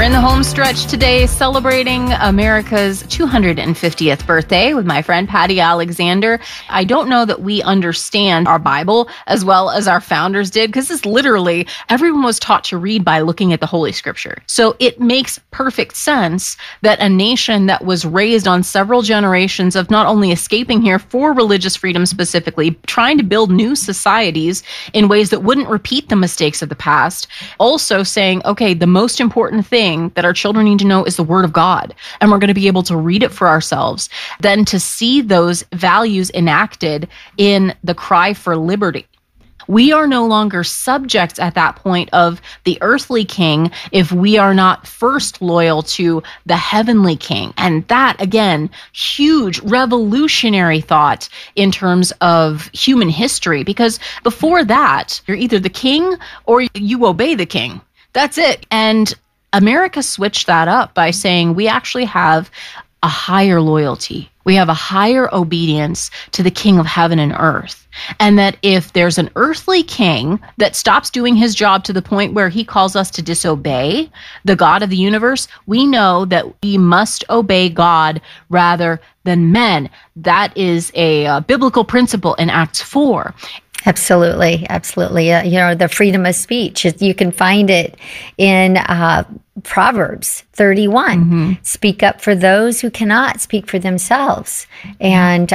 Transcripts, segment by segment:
in the home stretch today celebrating America's 250th birthday with my friend Patty Alexander. I don't know that we understand our Bible as well as our founders did, because it's literally everyone was taught to read by looking at the Holy Scripture. So it makes perfect sense that a nation that was raised on several generations of not only escaping here for religious freedom specifically, trying to build new societies in ways that wouldn't repeat the mistakes of the past, also saying, okay, the most important thing that our children need to know is the Word of God, and we're going to be able to read it for ourselves. Then to see those values enacted in the cry for liberty. We are no longer subjects at that point of the earthly king if we are not first loyal to the heavenly king. And that, again, huge revolutionary thought in terms of human history, because before that, you're either the king or you obey the king. That's it. And America switched that up by saying we actually have a higher loyalty. We have a higher obedience to the King of heaven and earth. And that if there's an earthly king that stops doing his job to the point where he calls us to disobey the God of the universe, we know that we must obey God rather than men. That is a biblical principle in Acts 4. Absolutely, absolutely. The freedom of speech, you can find it in Proverbs 31. Mm-hmm. Speak up for those who cannot speak for themselves. And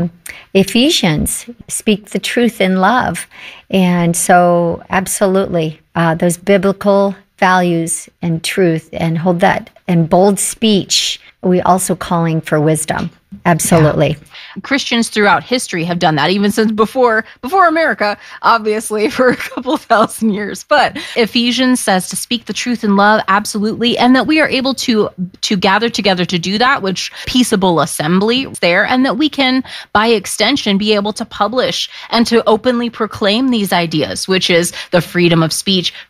Ephesians, speak the truth in love. And so, absolutely, those biblical values and truth, and hold that, and bold speech. We also calling for wisdom. Absolutely. Yeah. Christians throughout history have done that, even since before America, obviously, for a couple thousand years. But Ephesians says to speak the truth in love, absolutely, and that we are able to gather together to do that, which peaceable assembly is there, and that we can, by extension, be able to publish and to openly proclaim these ideas, which is the freedom of speech,